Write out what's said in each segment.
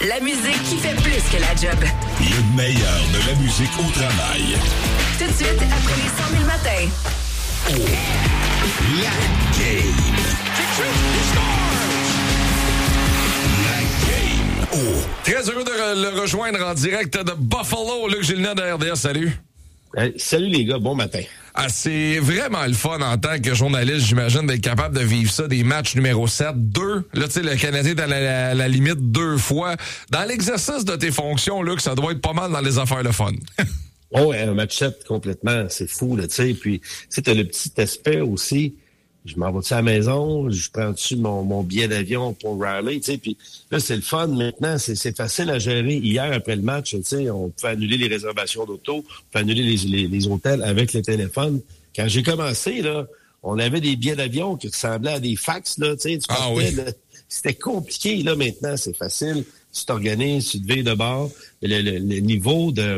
La musique qui fait plus que la job. Le meilleur de la musique au travail. Tout de suite, après les 100 000 matins. Oh, la game. La game. Oh. Très heureux de le rejoindre en direct de Buffalo. Luc Gilnet de RDS, salut. Salut les gars, bon matin. Ah, c'est vraiment le fun en tant que journaliste, j'imagine, d'être capable de vivre ça, des matchs numéro 7, 2. Là, tu sais, le Canadien est à la limite 2 fois. Dans l'exercice de tes fonctions, Luc, ça doit être pas mal dans les affaires de fun. Oh, un match 7 complètement, c'est fou, là, tu sais. Puis, tu sais, t'as le petit aspect aussi. Je m'en vais-tu à la maison, je prends-tu mon billet d'avion pour Raleigh, tu sais. Puis là, c'est le fun maintenant, c'est facile à gérer. Hier, après le match, tu sais, on peut annuler les réservations d'auto, on peut annuler les hôtels avec le téléphone. Quand j'ai commencé, là, on avait des billets d'avion qui ressemblaient à des fax, là, tu sais. Oui. Là, c'était compliqué, là, maintenant, c'est facile. Tu t'organises, tu te veilles de bord. Le niveau de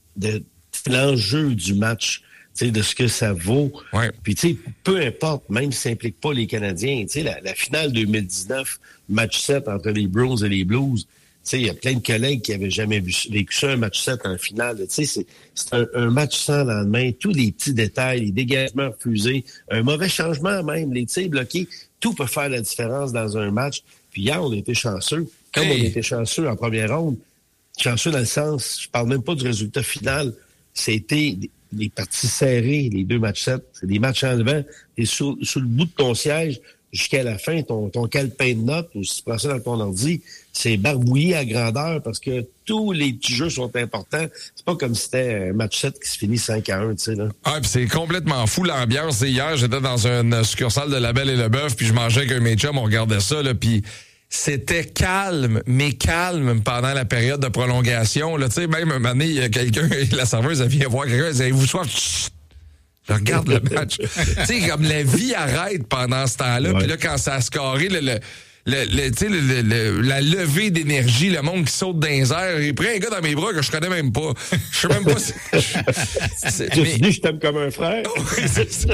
l'enjeu du match, tu sais, de ce que ça vaut. Ouais. Puis, tu sais, peu importe, même si ça implique pas les Canadiens, tu sais, la finale 2019, match 7 entre les Bruins et les Blues, tu sais, il y a plein de collègues qui avaient jamais vécu ça, un match 7 en finale. Tu sais, c'est un match sans lendemain, tous les petits détails, les dégagements refusés, un mauvais changement même, les tirs bloqués, tout peut faire la différence dans un match. Puis hier, on a été chanceux. Comme on a été chanceux en première ronde, chanceux dans le sens, je parle même pas du résultat final, c'était des parties serrées, les 2 matchs 7, c'est des matchs en devant, t'es sous le bout de ton siège jusqu'à la fin, ton calepin de notes, ou si tu prends ça dans ton ordi, c'est barbouillé à grandeur parce que tous les petits jeux sont importants. C'est pas comme si c'était un match 7 qui se finit 5-1, tu sais, là. Ah, puis c'est complètement fou l'ambiance. Hier, j'étais dans une succursale de La Belle et le Bœuf, puis je mangeais avec un de mes chums, on regardait ça, là, puis c'était calme, mais calme pendant la période de prolongation. Là, tu sais, même un moment donné, il y a quelqu'un, la serveuse, elle vient voir quelqu'un, elle dit, avez-vous soif? Chut! Je regarde le match. Tu sais, comme la vie arrête pendant ce temps-là. Ouais. Puis là, quand ça a scoré, tu sais, la levée d'énergie, le monde qui saute dans les airs. J'ai pris un gars dans mes bras que je connais même pas. Je sais même pas si... Tu dis, je t'aime comme un frère. Oui, c'est ça.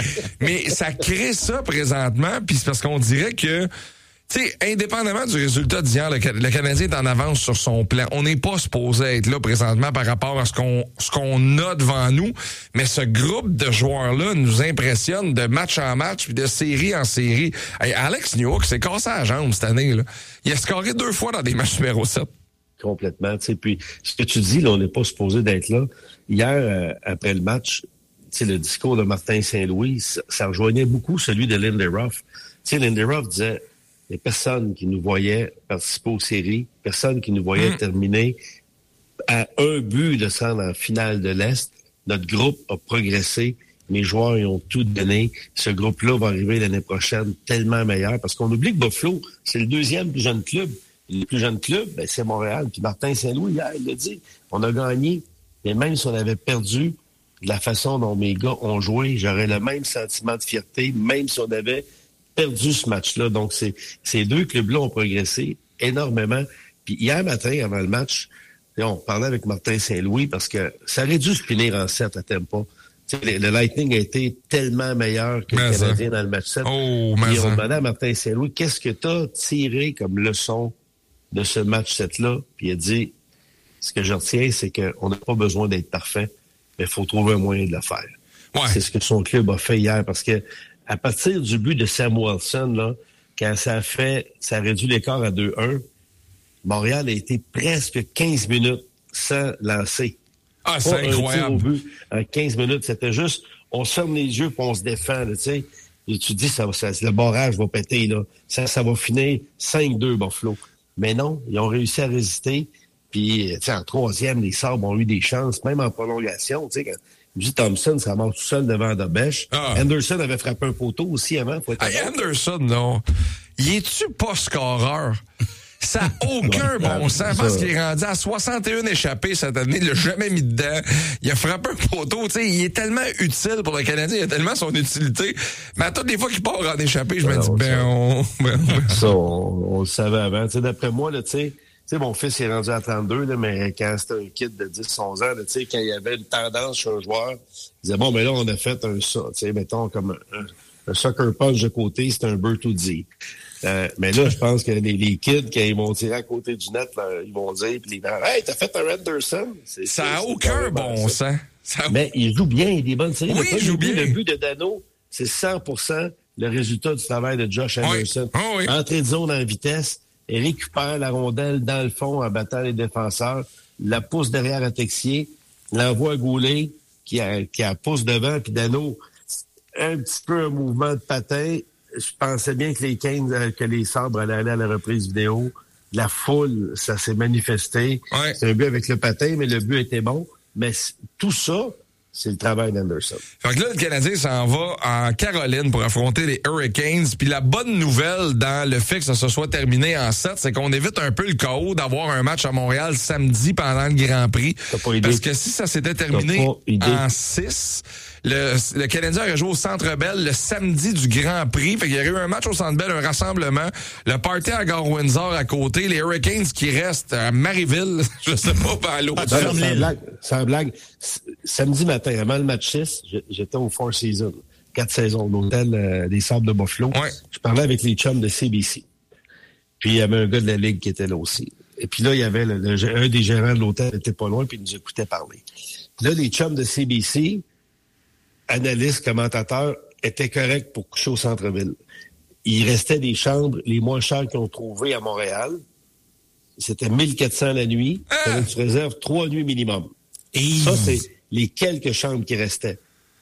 Mais ça crée ça présentement, puis c'est parce qu'on dirait que, tu sais, indépendamment du résultat d'hier, le Canadien est en avance sur son plan. On n'est pas supposé être là présentement par rapport à ce qu'on a devant nous, mais ce groupe de joueurs-là nous impressionne de match en match puis de série en série. Hey, Alex Newhook s'est cassé la jambe cette année, là. Il a scoré 2 fois dans des matchs numéro 7. Complètement, tu sais. Puis, ce que tu dis, là, on n'est pas supposé d'être là. Hier, après le match, tu sais, le discours de Martin Saint-Louis, ça rejoignait beaucoup celui de Lindy Ruff. Tu sais, Lindy Ruff disait, il n'y a personne qui nous voyait participer aux séries, personne qui nous voyait terminer à un but de se rendre en finale de l'Est. Notre groupe a progressé. Mes joueurs, ils ont tout donné. Ce groupe-là va arriver l'année prochaine tellement meilleur parce qu'on oublie que Buffalo, c'est le 2e plus jeune club. Le plus jeune club, ben, c'est Montréal. Puis Martin Saint-Louis, hier, il l'a dit, on a gagné. Mais même si on avait perdu de la façon dont mes gars ont joué, j'aurais le même sentiment de fierté, même si on avait perdu ce match-là. Donc, ces 2 clubs-là ont progressé énormément. Puis hier matin, avant le match, on parlait avec Martin Saint-Louis parce que ça aurait dû se finir en 7 à Tampa. Le Lightning a été tellement meilleur que le Canadien dans le match 7. Oh, Puis on demandait à Martin Saint-Louis, qu'est-ce que tu as tiré comme leçon de ce match 7-là? Puis il a dit, ce que je retiens, c'est qu'on n'a pas besoin d'être parfait, mais il faut trouver un moyen de le faire. Ouais. C'est ce que son club a fait hier parce que à partir du but de Sam Wilson, là, quand ça réduit l'écart à 2-1, Montréal a été presque 15 minutes sans lancer. Ah, c'est incroyable. Un tir au but en 15 minutes. C'était juste, on se ferme les yeux et on se défend, tu sais. Et tu dis, le barrage va péter, là. Ça va finir 5-2, Buffalo. Mais non, ils ont réussi à résister. Puis, tu sais, en 3e, les Sabres ont eu des chances, même en prolongation, tu sais, quand J. Thompson, ça marche tout seul devant Dobèche. Anderson avait frappé un poteau aussi avant. Anderson, non. Il est-tu pas scoreur? Ça n'a aucun bon sens. Parce qu'il est rendu à 61 échappées cette année. Il l'a jamais mis dedans. Il a frappé un poteau. Tu sais, il est tellement utile pour le Canadien. Il a tellement son utilité. Mais à toutes les fois qu'il part en échappée, je me dis, Ça, on le savait avant. Tu sais, d'après moi, là, tu sais, mon fils est rendu à 32, là, mais quand c'était un kid de 10-11 ans, là, quand il y avait une tendance chez un joueur, il disait, bon, mais là, on a fait un ça. Mettons, comme un sucker punch de côté, c'est un Bertuzzi. Mais là, je pense que les kids, quand ils vont tirer à côté du net, là, ils vont dire, puis les parents, hey, t'as fait un Anderson? Ça n'a aucun bon sens. Mais il joue bien, il a des bonnes séries. Oui, il joue bien. Le but de Dano, c'est 100% le résultat du travail de Josh Anderson. Oui. Oh, oui. Entrée de zone en vitesse, il récupère la rondelle dans le fond en battant les défenseurs, la pousse derrière à Texier, l'envoie à Goulet, qui a pousse devant, puis Dano, un petit peu un mouvement de patin. Je pensais bien que les Canes, que les Sabres allaient aller à la reprise vidéo. La foule, ça s'est manifesté. Ouais. C'est un but avec le patin, mais le but était bon. Mais tout ça, c'est le travail d'Anderson. Fait que là, le Canadien s'en va en Caroline pour affronter les Hurricanes. Puis la bonne nouvelle dans le fait que ça se soit terminé en 7, c'est qu'on évite un peu le chaos d'avoir un match à Montréal samedi pendant le Grand Prix. Parce que si ça s'était terminé en 6, le Canadien aurait joué au Centre Bell le samedi du Grand Prix. Fait qu'il y aurait eu un match au Centre Bell, un rassemblement. Le party à Gare-Windsor à côté. Les Hurricanes qui restent à Marieville, je sais pas, à l'autre. Sans blague. Samedi matin, avant le match 6, j'étais au Four Seasons, 4 saisons, l'hôtel des Sables de Buffalo. Ouais. Je parlais avec les chums de CBC. Puis il y avait un gars de la Ligue qui était là aussi. Et puis là, il y avait un des gérants de l'hôtel qui était pas loin, puis il nous écoutait parler. Puis là, les chums de CBC, analystes, commentateurs, étaient corrects pour coucher au centre-ville. Il restait des chambres les moins chères qu'ils ont trouvées à Montréal. C'était 1400 la nuit. Tu réserves 3 nuits minimum. Et ça, c'est les quelques chambres qui restaient.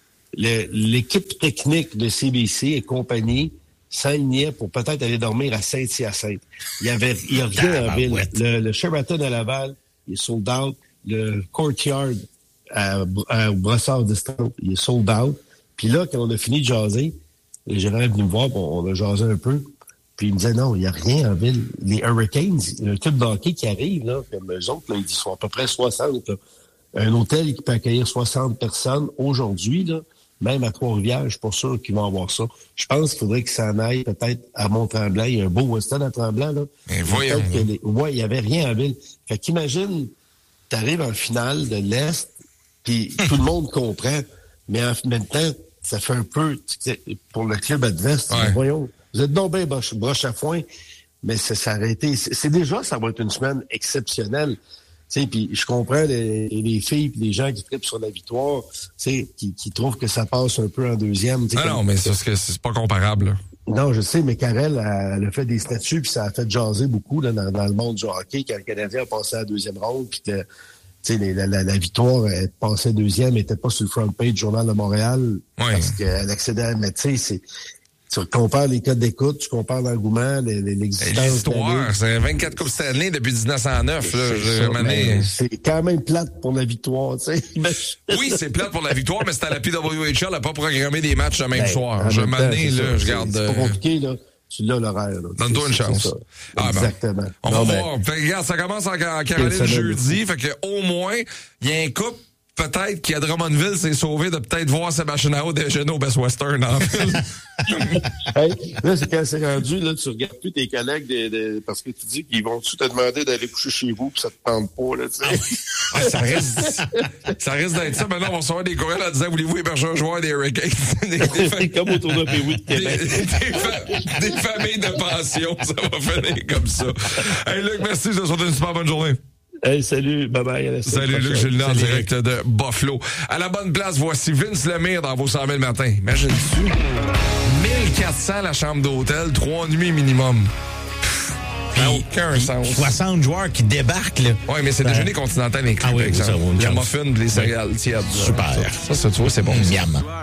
L'équipe technique de CBC et compagnie s'alignait pour peut-être aller dormir à Saint-Hyacinthe. Il y a rien en ville. Le Sheraton à Laval, il est sold out. Le Courtyard à Brossard Distant, il est sold out. Puis là, quand on a fini de jaser, le gérant est venu me voir, on a jasé un peu. Puis il me disait, non, il n'y a rien en ville. Les Hurricanes, il y a un club de hockey qui arrive, là, comme eux autres, là, ils sont à peu près 60. Là. Un hôtel qui peut accueillir 60 personnes aujourd'hui, là, même à Trois-Rivières, je suis pas sûr qu'ils vont avoir ça. Je pense qu'il faudrait qu'ils s'en aillent peut-être à Mont-Tremblant. Il y a un beau stade à Tremblant, là. Mais voyons. Ouais, il n'y avait rien en ville. Fait qu'imagine, t'arrives en finale de l'Est, puis tout le monde comprend, mais en même temps, ça fait un peu, pour le club adverse, voyons, vous êtes donc bien broche à foin, mais ça a été, c'est déjà, ça va être une semaine exceptionnelle. Puis je comprends les filles et les gens qui trippent sur la victoire, qui trouvent que ça passe un peu en deuxième. Non, mais c'est pas comparable. Là. Non, je sais, mais Karel, elle a fait des statuts, puis ça a fait jaser beaucoup là, dans le monde du hockey, quand le Canadien a passé à la deuxième ronde, puis que la victoire, elle passait deuxième, elle n'était pas sur le front page du Journal de Montréal, parce qu'elle accédait à... Mais tu sais, tu compares les codes d'écoute, tu compares l'engouement, l'existence. L'histoire, c'est 24 Coupes Stanley depuis 1909. C'est quand même plate pour la victoire, tu sais. Oui, c'est plate pour la victoire, mais c'est à la PWHL, n'a pas programmé des matchs le même soir. Je garde... C'est pas compliqué, là. Tu l'as l'horaire. Donne-toi une chance. Exactement. On va voir. Regarde, ça commence en Caroline jeudi. Fait que au moins, il y a un couple peut-être qui à Drummondville s'est sauvé de peut-être voir Sébastien Aho déjeuner au Best Western en ville. Là, c'est quand c'est rendu, là, tu regardes plus tes collègues parce que tu dis qu'ils vont-tu te demander d'aller coucher chez vous puis ça te tente pas, là, tu sais. Ça risque d'être ça. Maintenant, on va recevoir des courriels en disant, voulez-vous héberger un joueur des Hurricanes? C'est comme au tournoi Pee-Wee de Québec. Des familles de pension, ça va finir comme ça. Hey, Luc, merci. Je te souhaite une super bonne journée. Hey, salut, bye-bye. Salut, Luc Julien, en direct de Buffalo. À la bonne place, voici Vince Lemire dans vos 100 000 matins. Imagine-tu? 1400 la chambre d'hôtel, 3 nuits minimum. Ça n'a aucun sens. 60 joueurs qui débarquent, là. Oui, mais c'est déjeuner continental inclus, par exemple. La muffin, les céréales tièdes. Super. Ça, tu vois, c'est bon. Miam.